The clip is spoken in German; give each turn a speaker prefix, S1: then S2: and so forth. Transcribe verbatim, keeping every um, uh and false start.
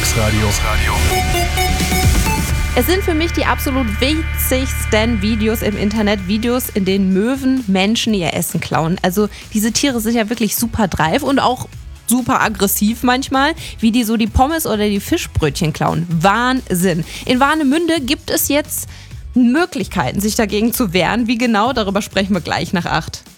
S1: Volksradio.
S2: Es sind für mich die absolut witzigsten Videos im Internet, Videos, in denen Möwen Menschen ihr Essen klauen. Also diese Tiere sind ja wirklich super dreif und auch super aggressiv manchmal, wie die so die Pommes oder die Fischbrötchen klauen. Wahnsinn. In Warnemünde gibt es jetzt Möglichkeiten, sich dagegen zu wehren. Wie genau, darüber sprechen wir gleich nach acht.